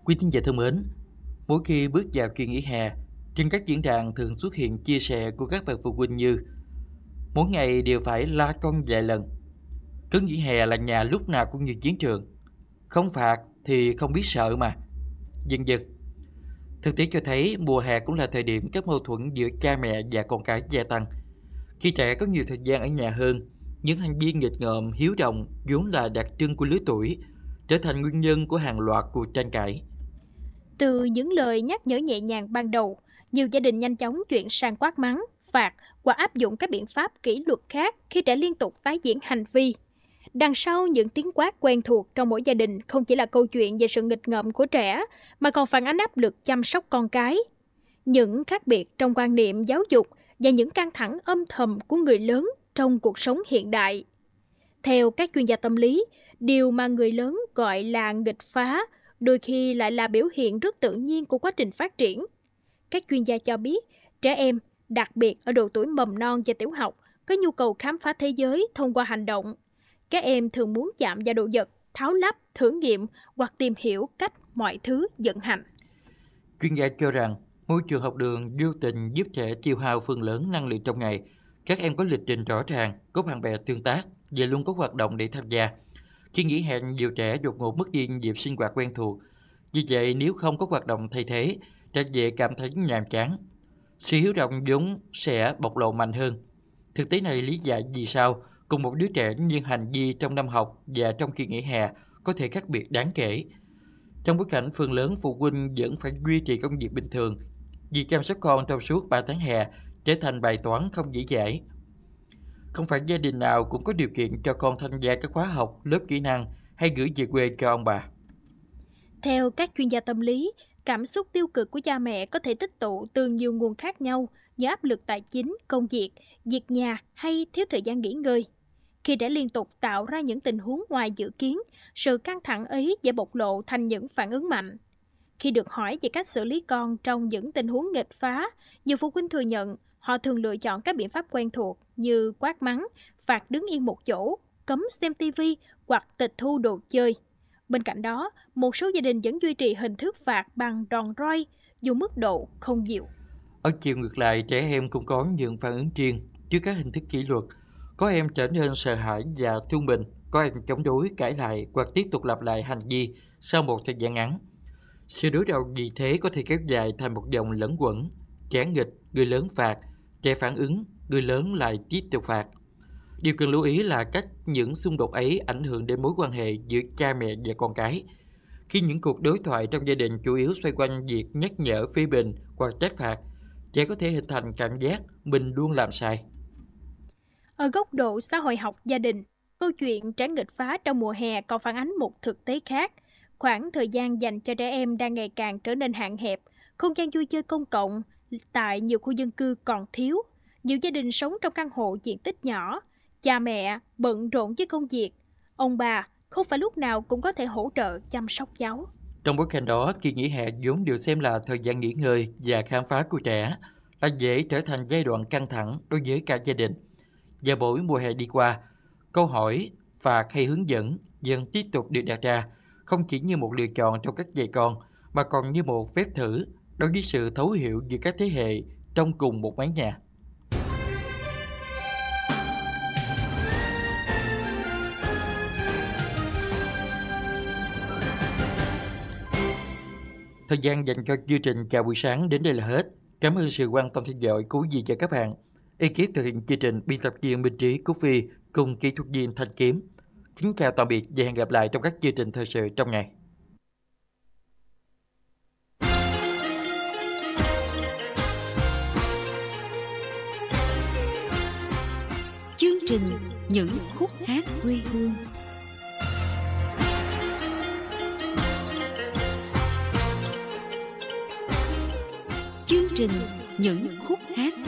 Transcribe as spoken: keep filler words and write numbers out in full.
Quý thính giả thân mến, mỗi khi bước vào kỳ nghỉ hè, trên các diễn đàn thường xuất hiện chia sẻ của các bậc phụ huynh như mỗi ngày đều phải la con vài lần, cứ nghỉ hè là nhà lúc nào cũng như chiến trường, không phạt thì không biết sợ mà, vân vân. Thực tế cho thấy mùa hè cũng là thời điểm các mâu thuẫn giữa cha mẹ và con cái gia tăng. Khi trẻ có nhiều thời gian ở nhà hơn, những hành vi nghịch ngợm, hiếu động vốn là đặc trưng của lứa tuổi, trở thành nguyên nhân của hàng loạt cuộc tranh cãi. Từ những lời nhắc nhở nhẹ nhàng ban đầu, nhiều gia đình nhanh chóng chuyển sang quát mắng, phạt hoặc áp dụng các biện pháp kỷ luật khác khi trẻ liên tục tái diễn hành vi. Đằng sau những tiếng quát quen thuộc trong mỗi gia đình không chỉ là câu chuyện về sự nghịch ngợm của trẻ, mà còn phản ánh áp lực chăm sóc con cái. Những khác biệt trong quan niệm giáo dục và những căng thẳng âm thầm của người lớn trong cuộc sống hiện đại. Theo các chuyên gia tâm lý, điều mà người lớn gọi là nghịch phá đôi khi lại là biểu hiện rất tự nhiên của quá trình phát triển. Các chuyên gia cho biết, trẻ em, đặc biệt ở độ tuổi mầm non và tiểu học, có nhu cầu khám phá thế giới thông qua hành động. Các em thường muốn chạm vào đồ vật, tháo lắp, thử nghiệm hoặc tìm hiểu cách mọi thứ vận hành. Chuyên gia cho rằng, môi trường học đường vô tình giúp trẻ tiêu hao phần lớn năng lượng trong ngày. Các em có lịch trình rõ ràng, có bạn bè tương tác và luôn có hoạt động để tham gia. Khi nghỉ hè, nhiều trẻ đột ngột mất đi nhịp sinh hoạt quen thuộc. Vì vậy, nếu không có hoạt động thay thế, trẻ dễ cảm thấy nhàm chán. Sự hiếu động vốn sẽ bộc lộ mạnh hơn. Thực tế này lý giải vì sao cùng một đứa trẻ nhưng hành vi trong năm học và trong kỳ nghỉ hè có thể khác biệt đáng kể. Trong bối cảnh phần lớn phụ huynh vẫn phải duy trì công việc bình thường, việc chăm sóc con trong suốt ba tháng hè trở thành bài toán không dễ dãi. Không phải gia đình nào cũng có điều kiện cho con tham gia các khóa học, lớp kỹ năng hay gửi về quê cho ông bà. Theo các chuyên gia tâm lý, cảm xúc tiêu cực của cha mẹ có thể tích tụ từ nhiều nguồn khác nhau như áp lực tài chính, công việc, việc nhà hay thiếu thời gian nghỉ ngơi. Khi trẻ liên tục tạo ra những tình huống ngoài dự kiến, sự căng thẳng ấy dễ bộc lộ thành những phản ứng mạnh. Khi được hỏi về cách xử lý con trong những tình huống nghịch phá, nhiều phụ huynh thừa nhận họ thường lựa chọn các biện pháp quen thuộc như quát mắng, phạt đứng yên một chỗ, cấm xem ti vi hoặc tịch thu đồ chơi. Bên cạnh đó, một số gia đình vẫn duy trì hình thức phạt bằng đòn roi, dù mức độ không nhiều. Ở chiều ngược lại, trẻ em cũng có những phản ứng riêng trước các hình thức kỷ luật. Có em trở nên sợ hãi và thương mình, có em chống đối, cãi lại hoặc tiếp tục lặp lại hành vi sau một thời gian ngắn. Sự đối đầu vì thế có thể kéo dài thành một dòng lẫn quẩn. Trẻ nghịch, người lớn phạt, trẻ phản ứng, người lớn lại tiếp tục phạt. Điều cần lưu ý là cách những xung đột ấy ảnh hưởng đến mối quan hệ giữa cha mẹ và con cái. Khi những cuộc đối thoại trong gia đình chủ yếu xoay quanh việc nhắc nhở, phê bình hoặc trách phạt, trẻ có thể hình thành cảm giác mình luôn làm sai. Ở góc độ xã hội học gia đình, câu chuyện trẻ nghịch phá trong mùa hè còn phản ánh một thực tế khác. Khoảng thời gian dành cho trẻ em đang ngày càng trở nên hạn hẹp, không gian vui chơi công cộng tại nhiều khu dân cư còn thiếu. Nhiều gia đình sống trong căn hộ diện tích nhỏ, cha mẹ bận rộn với công việc, ông bà không phải lúc nào cũng có thể hỗ trợ chăm sóc cháu. Trong bối cảnh đó, kỳ nghỉ hè vốn được xem là thời gian nghỉ ngơi và khám phá của trẻ, là dễ trở thành giai đoạn căng thẳng đối với cả gia đình. Và mỗi mùa hè đi qua, câu hỏi, phạt hay hướng dẫn dần tiếp tục được đặt ra, không chỉ như một lựa chọn trong cách dạy con, mà còn như một phép thử đối với sự thấu hiểu giữa các thế hệ trong cùng một mái nhà. Thời gian dành cho chương trình Chào buổi sáng đến đây là hết. Cảm ơn sự quan tâm theo dõi của quý vị và các bạn. Ekip thực hiện chương trình biên tập viên Minh Trí, Cúc Phi cùng kỹ thuật viên Thanh Kiếm. Kính chào tạm biệt và hẹn gặp lại trong các chương trình thời sự trong ngày. Chương trình Những khúc hát quê hương. Chương trình Những khúc hát